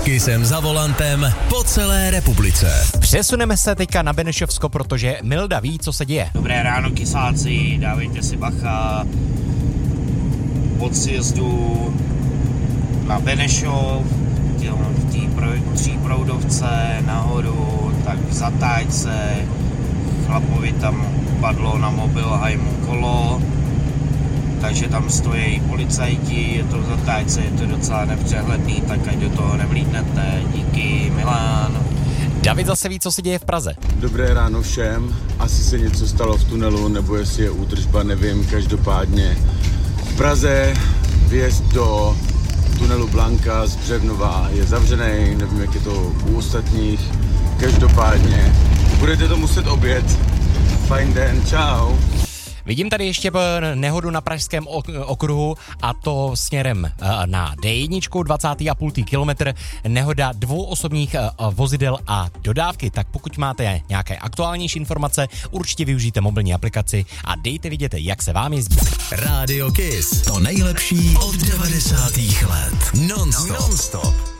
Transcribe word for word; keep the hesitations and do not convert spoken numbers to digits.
Kissem za volantem po celé republice. Přesuneme se teďka na Benešovsko, protože Milda ví, co se děje. Dobré ráno, kysáci, dávejte si bacha. Od sjezdu na Benešov, v té tříproudovce nahoru, tak v zatáčce chlapovi tam padlo na mobil hajmu kolo, takže tam stojí policajti, je to v zatáčce, je to docela nepřehledný, tak ať do toho nevlídnete. Díky, Milan. David zase ví, co se děje v Praze. Dobré ráno všem. Asi se něco stalo v tunelu, nebo jestli je údržba, nevím. Každopádně v Praze vjezd do tunelu Blanka z Břevnova je zavřený, nevím, jak je to u ostatních. Každopádně budete to muset objet. Fajn den, čau. Vidím tady ještě nehodu na pražském okruhu, a to směrem na D jedna, dvacet a půl kilometr, nehoda dvou osobních vozidel a dodávky. Tak pokud máte nějaké aktuálnější informace, určitě využijte mobilní aplikaci a dejte vidět, jak se vám jezdí. Radio Kiss, to nejlepší od devadesátých let. Non-stop. Non-stop.